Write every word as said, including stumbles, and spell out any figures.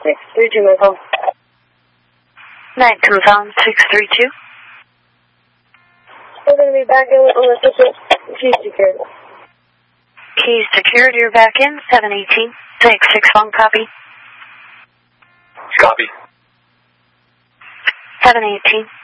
six three two, my phone. Night confirmed, six three two. We're going to be back in on the ticket. Keys secured. Keys secured, you're back in, seven eighteen. six six one, copy. Copy. seven eighteen.